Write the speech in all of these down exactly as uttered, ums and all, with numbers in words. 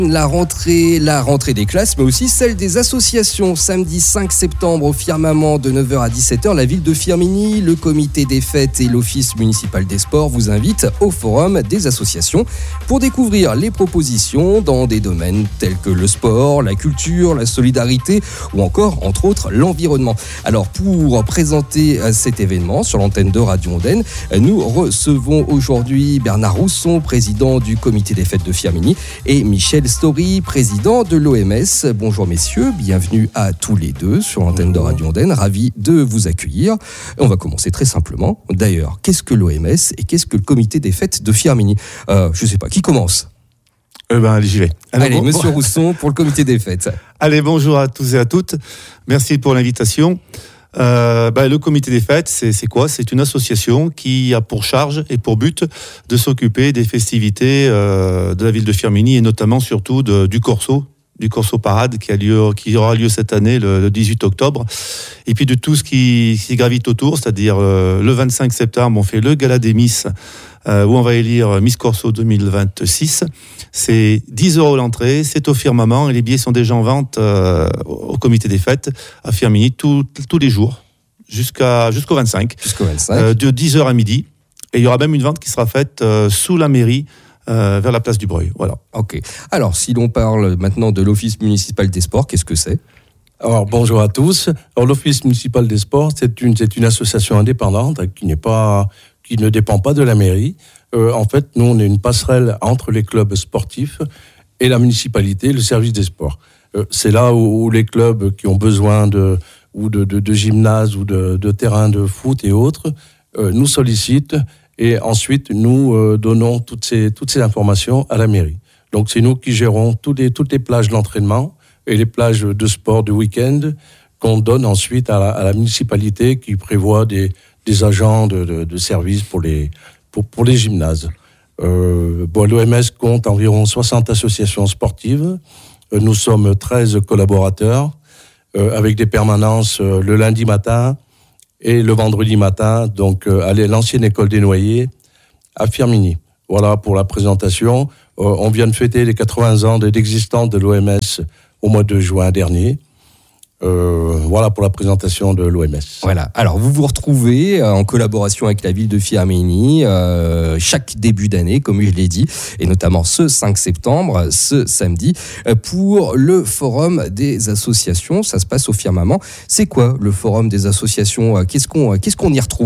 La rentrée, la rentrée des classes, mais aussi celle des associations. Samedi cinq septembre au Firmament de neuf heures à dix-sept heures, la ville de Firminy, le comité des fêtes et l'office municipal des sports vous invitent au forum des associations pour découvrir les propositions dans des domaines tels que le sport, la culture, la solidarité ou encore, entre autres, l'environnement. Alors, pour présenter cet événement sur l'antenne de Radio Ondaine, nous recevons aujourd'hui Bernard Rousson, président du comité des fêtes de Firminy, et Michel Story, président de l'O M S. Bonjour messieurs, bienvenue à tous les deux sur l'antenne de Radio Ondaine. Ravi de vous accueillir. On va commencer très simplement. D'ailleurs, qu'est-ce que l'O M S et qu'est-ce que le comité des fêtes de Firminy ? euh, Je ne sais pas, qui commence ? Euh ben, allez, j'y vais. Alors, allez, bon, monsieur bon... Rousson pour le comité des fêtes. Allez, bonjour à tous et à toutes. Merci pour l'invitation. Euh, bah, le comité des fêtes, c'est, c'est quoi ? C'est une association qui a pour charge et pour but de s'occuper des festivités euh, de la ville de Firminy et notamment surtout de, du Corso, du Corso Parade qui, a lieu, qui aura lieu cette année le, le dix-huit octobre, et puis de tout ce qui, qui gravite autour, c'est-à-dire euh, le vingt-cinq septembre on fait le gala des Miss euh, où on va élire Miss Corso deux mille vingt-six. C'est dix euros l'entrée, c'est au Firmament et les billets sont déjà en vente euh, au comité des fêtes à Firminy tout, tous les jours jusqu'à, jusqu'au vingt-cinq, jusqu'au vingt-cinq. Euh, de dix heures à midi. Et il y aura même une vente qui sera faite euh, sous la mairie euh, vers la place du Breuil. Voilà. Ok. Alors, si l'on parle maintenant de l'Office municipal des sports, qu'est-ce que c'est ? Alors, bonjour à tous. Alors, l'Office municipal des sports, c'est une, c'est une association indépendante qui n'est pas, qui ne dépend pas de la mairie. Euh, en fait, nous, on est une passerelle entre les clubs sportifs et la municipalité, le service des sports. Euh, c'est là où, où les clubs qui ont besoin de, ou de, de, de gymnase ou de, de terrain de foot et autres euh, nous sollicitent et ensuite nous euh, donnons toutes ces, toutes ces informations à la mairie. Donc, c'est nous qui gérons toutes les, toutes les plages d'entraînement et les plages de sport du week-end qu'on donne ensuite à la, à la municipalité qui prévoit des, des agents de, de, de service pour les Pour, pour les gymnases. Euh, bon, l'O M S compte environ soixante associations sportives. Euh, nous sommes treize collaborateurs euh, avec des permanences euh, le lundi matin et le vendredi matin, donc euh, à l'ancienne école des Noyers à Firminy. Voilà pour la présentation. Euh, on vient de fêter les quatre-vingts ans d'existence de l'O M S au mois de juin dernier. Euh, voilà pour la présentation de l'O M S. Voilà. Alors, vous vous retrouvez euh, en collaboration avec la ville de Firminy euh, chaque début d'année, comme je l'ai dit, et notamment ce cinq septembre, ce samedi, euh, pour le forum des associations. Ça se passe au Firmament. C'est quoi le forum des associations ? Qu'est-ce qu'on, qu'est-ce qu'on y retrouve ?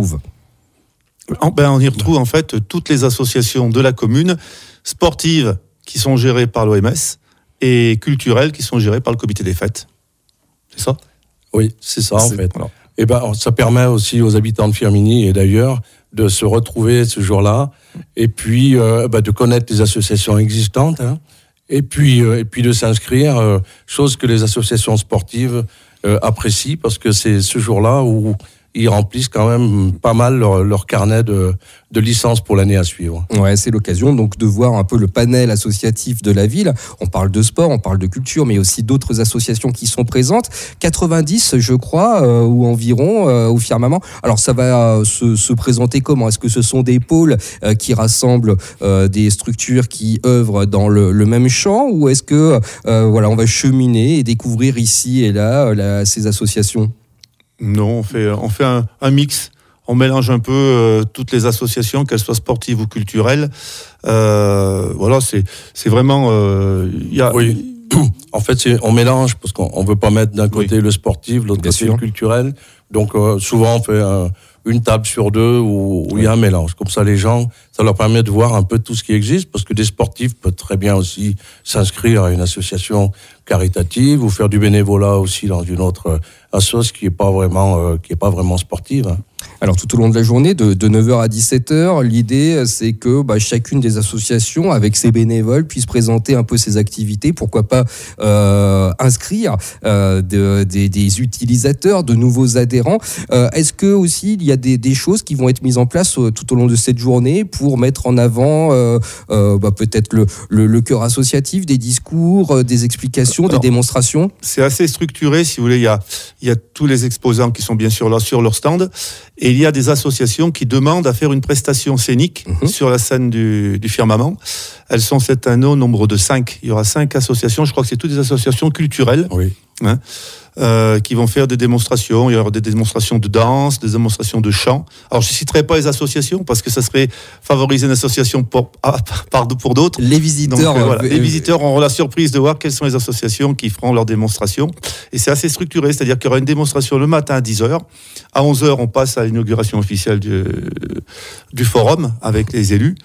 Ben, on y retrouve en fait toutes les associations de la commune, sportives qui sont gérées par l'O M S et culturelles qui sont gérées par le comité des fêtes. C'est ça ? Oui, c'est ça en c'est, fait. Voilà. Et ben, ça permet aussi aux habitants de Firminy et d'ailleurs de se retrouver ce jour-là et puis euh, ben, de connaître les associations existantes hein, et, puis, euh, et puis de s'inscrire, euh, chose que les associations sportives euh, apprécient parce que c'est ce jour-là où ils remplissent quand même pas mal leur, leur carnet de, de licences pour l'année à suivre. Ouais, c'est l'occasion donc de voir un peu le panel associatif de la ville. On parle de sport, on parle de culture, mais aussi d'autres associations qui sont présentes. quatre-vingt-dix, je crois, euh, ou environ, euh, au Firmament. Alors, ça va euh, se, se présenter comment ? Est-ce que ce sont des pôles euh, qui rassemblent euh, des structures qui œuvrent dans le, le même champ, ou est-ce que euh, voilà, on va cheminer et découvrir ici et là euh, la, ces associations ? Non, on fait, on fait un, un mix. On mélange un peu euh, toutes les associations, qu'elles soient sportives ou culturelles. Euh, voilà, c'est, c'est vraiment... Euh, y a... Oui, en fait, c'est, on mélange, parce qu'on ne veut pas mettre d'un côté oui. le sportif, de l'autre Bien côté sûr. le culturel. Donc, euh, souvent, on fait un, une table sur deux où il oui. y a un mélange. Comme ça, les gens, ça leur permet de voir un peu tout ce qui existe, parce que des sportifs peuvent très bien aussi s'inscrire à une association caritative ou faire du bénévolat aussi dans une autre association qui n'est pas vraiment, euh, qui est pas vraiment sportive. Hein. Alors tout au long de la journée, de, de neuf heures à dix-sept heures, l'idée c'est que bah, chacune des associations, avec ses bénévoles, puisse présenter un peu ses activités, pourquoi pas euh, inscrire euh, de, des, des utilisateurs, de nouveaux adhérents. Euh, est-ce que aussi il y a des, des choses qui vont être mises en place euh, tout au long de cette journée pour mettre en avant euh, euh, bah, peut-être le, le, le cœur associatif, des discours, euh, des explications, Alors, des démonstrations ? C'est assez structuré, si vous voulez. Il y a, il il y a tous les exposants qui sont bien sûr là sur leur stand, et il y a des associations qui demandent à faire une prestation scénique mmh. sur la scène du, du firmament. Elles sont cette année au nombre de cinq. Il y aura cinq associations, je crois que c'est toutes des associations culturelles. Oui. Hein, euh, qui vont faire des démonstrations. Il y aura des démonstrations de danse, des démonstrations de chant. Alors, je ne citerai pas les associations parce que ça serait favoriser une association pour, ah, par, pour d'autres. Les visiteurs. Donc, euh, voilà, euh, les visiteurs auront la surprise de voir quelles sont les associations qui feront leurs démonstrations. Et c'est assez structuré, c'est-à-dire qu'il y aura une démonstration le matin à dix heures. À onze heures, on passe à l'inauguration officielle du, du forum avec les élus.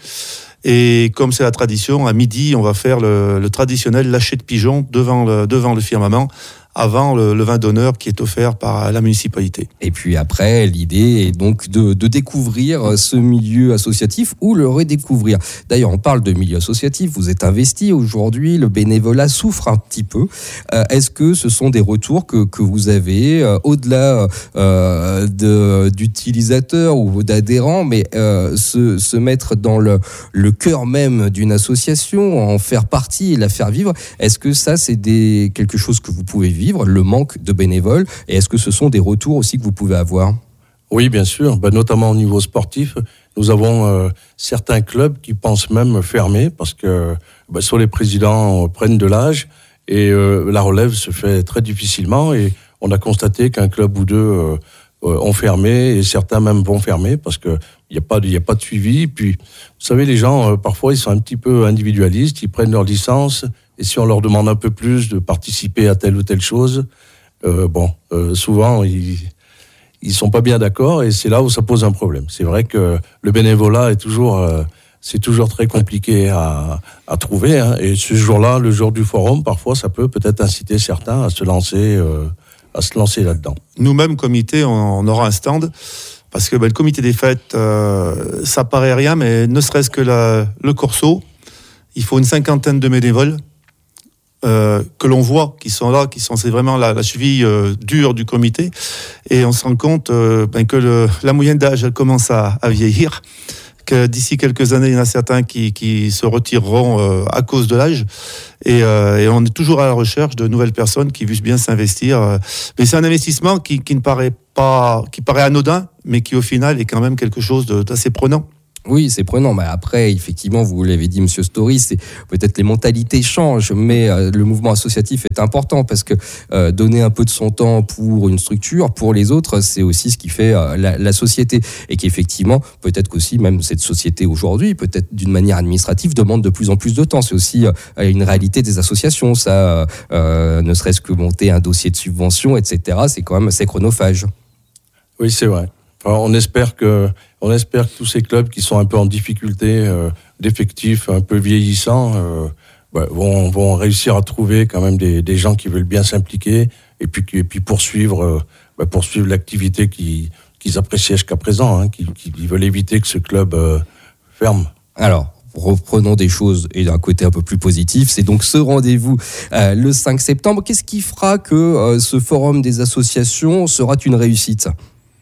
Et comme c'est la tradition, à midi, on va faire le, le traditionnel lâcher de pigeons devant le, devant le firmament, avant le, le vin d'honneur qui est offert par la municipalité. Et puis après, l'idée est donc de, de découvrir ce milieu associatif ou le redécouvrir. D'ailleurs, on parle de milieu associatif, vous êtes investi aujourd'hui, le bénévolat souffre un petit peu. Euh, est-ce que ce sont des retours que, que vous avez, euh, au-delà euh, de, d'utilisateurs ou d'adhérents, mais euh, se, se mettre dans le, le cœur même d'une association, en faire partie et la faire vivre, est-ce que ça, c'est des, quelque chose que vous pouvez vivre, le manque de bénévoles, et est-ce que ce sont des retours aussi que vous pouvez avoir ? Oui, bien sûr, ben, notamment au niveau sportif. Nous avons euh, certains clubs qui pensent même fermer parce que ben, soit les présidents prennent de l'âge et euh, la relève se fait très difficilement, et on a constaté qu'un club ou deux euh, euh, ont fermé, et certains même vont fermer parce que il n'y a pas de, il y a pas de suivi. Puis, vous savez, les gens, euh, parfois, ils sont un petit peu individualistes, ils prennent leur licence, et si on leur demande un peu plus de participer à telle ou telle chose, euh, bon, euh, souvent, ils ils sont pas bien d'accord, et c'est là où ça pose un problème. C'est vrai que le bénévolat est toujours, euh, c'est toujours très compliqué à, à trouver, hein, et ce jour-là, le jour du forum, parfois, ça peut peut-être inciter certains à se lancer, euh, à se lancer là-dedans. Nous-mêmes, comité, on, on aura un stand. Parce que ben, le comité des fêtes, euh, ça paraît rien, mais ne serait-ce que la, le corso, il faut une cinquantaine de bénévoles euh, que l'on voit, qui sont là, qui sont c'est vraiment la, la cheville euh, dure du comité. Et on se rend compte euh, ben, que le, la moyenne d'âge elle commence à, à vieillir, que d'ici quelques années, il y en a certains qui, qui se retireront euh, à cause de l'âge. Et, euh, et on est toujours à la recherche de nouvelles personnes qui veulent bien s'investir. Mais c'est un investissement qui, qui ne paraît pas, qui paraît anodin, mais qui au final est quand même quelque chose de, d'assez prenant. Oui, c'est prenant. Mais après, effectivement, vous l'avez dit, Monsieur Story, c'est peut-être les mentalités changent, mais euh, le mouvement associatif est important parce que euh, donner un peu de son temps pour une structure, pour les autres, c'est aussi ce qui fait euh, la, la société, et qu'effectivement, peut-être qu'aussi même cette société aujourd'hui, peut-être d'une manière administrative, demande de plus en plus de temps. C'est aussi euh, une réalité des associations. Ça, euh, ne serait-ce que monter un dossier de subvention, et cetera. C'est quand même assez chronophage. Oui, c'est vrai. Enfin, on espère que, on espère que tous ces clubs qui sont un peu en difficulté euh, d'effectifs, un peu vieillissants, euh, bah, vont, vont réussir à trouver quand même des, des gens qui veulent bien s'impliquer, et puis, et puis poursuivre, euh, bah, poursuivre l'activité qu'ils, qu'ils appréciaient jusqu'à présent, hein, qu'ils, qu'ils veulent éviter que ce club euh, ferme. Alors, reprenons des choses et d'un côté un peu plus positif. C'est donc ce rendez-vous euh, le cinq septembre. Qu'est-ce qui fera que euh, ce forum des associations sera une réussite ?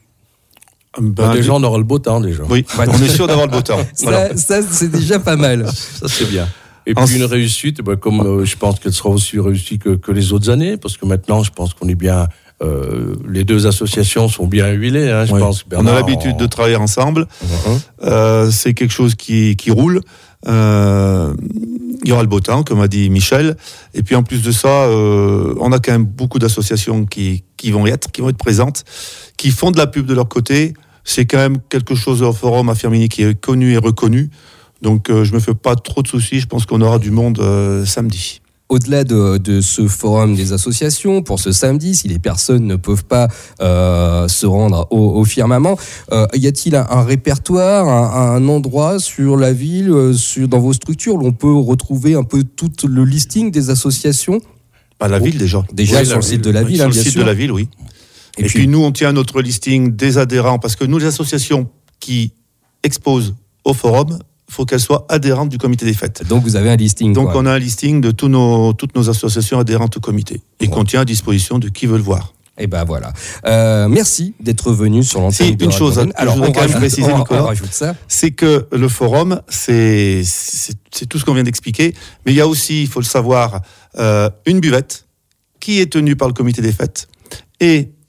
Ben, déjà, on aura le beau temps, déjà. Oui, on est sûr d'avoir le beau temps. Ça, voilà. ça, c'est déjà pas mal. Ça, c'est bien. Et puis, une réussite, ben, comme euh, je pense qu'elle sera aussi réussie que, que les autres années, parce que maintenant, je pense qu'on est bien... Euh, les deux associations sont bien huilées, hein, je oui. pense. Bernard, on a l'habitude en... de travailler ensemble. Uh-huh. Euh, c'est quelque chose qui, qui roule. Euh, il y aura le beau temps, comme a dit Michel. Et puis en plus de ça, euh, on a quand même beaucoup d'associations qui, qui vont y être, qui vont être présentes, qui font de la pub de leur côté. C'est quand même quelque chose au forum à Firminy qui est connu et reconnu. Donc euh, je me fais pas trop de soucis. Je pense qu'on aura du monde euh, samedi. Au-delà de, de ce forum des associations, pour ce samedi, si les personnes ne peuvent pas euh, se rendre au, au firmament, euh, y a-t-il un, un répertoire, un, un endroit sur la ville, euh, sur, dans vos structures, où l'on peut retrouver un peu tout le listing des associations ? Pas la ville déjà. Déjà oui, sur le site de la ville, oui, hein, sur le site sûr. de la ville, oui. Et, et puis, puis nous, on tient notre listing des adhérents, parce que nous, les associations qui exposent au forum, il faut qu'elles soient adhérentes du comité des fêtes. Donc vous avez un listing. Donc quoi. on a un listing de tous nos, toutes nos associations adhérentes au comité, et ouais. qu'on tient à disposition de qui veut le voir. Et ben voilà. Euh, merci d'être venu sur l'antenne. Si, de une chose, alors je voudrais quand même préciser, on, Nicolas, on rajoute ça. C'est que le forum, c'est, c'est, c'est tout ce qu'on vient d'expliquer, mais il y a aussi, il faut le savoir, euh, une buvette qui est tenue par le comité des fêtes, et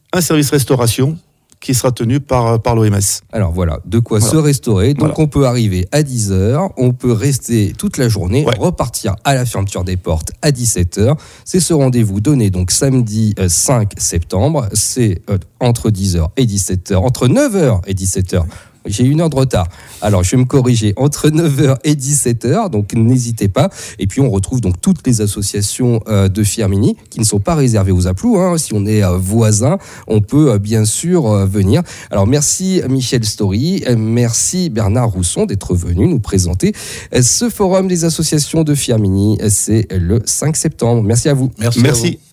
un service restauration qui sera tenu par, par l'O M S. Alors voilà, de quoi voilà. se restaurer. Donc voilà. on peut arriver à dix heures, on peut rester toute la journée, ouais. repartir à la fermeture des portes à dix-sept heures. C'est ce rendez-vous donné donc samedi euh, cinq septembre. C'est euh, entre dix heures et dix-sept heures, entre neuf heures et dix-sept heures. J'ai une heure de retard. Alors, je vais me corriger. Entre neuf heures et dix-sept heures, donc n'hésitez pas. Et puis, on retrouve donc toutes les associations euh, de Firminy qui ne sont pas réservées aux Aplous. Hein. Si on est euh, voisin, on peut euh, bien sûr euh, venir. Alors, merci Michel Story. Euh, merci Bernard Rousson d'être venu nous présenter euh, ce forum des associations de Firminy. C'est le cinq septembre. Merci à vous. Merci. Merci.